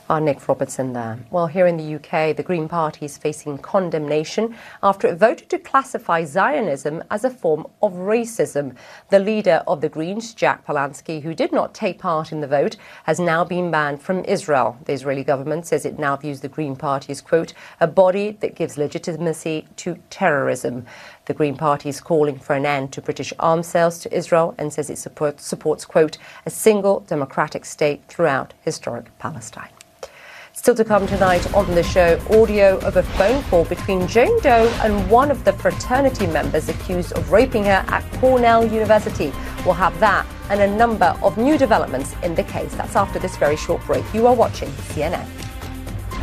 Nick Robertson there. Well, here in the UK, the Green Party is facing condemnation after it voted to classify Zionism as a form of racism. The leader of the Greens, Jack Polanski, who did not take part in the vote, has now been banned from Israel. The Israeli government says it now views the Green Party as, quote, a body that gives legitimacy to terrorism. The Green Party is calling for an end to British arms sales to Israel and says it supports, quote, a single democratic state throughout historic Palestine. Still to come tonight on the show, audio of a phone call between Jane Doe and one of the fraternity members accused of raping her at Cornell University. We'll have that and a number of new developments in the case. That's after this very short break. You are watching CNN.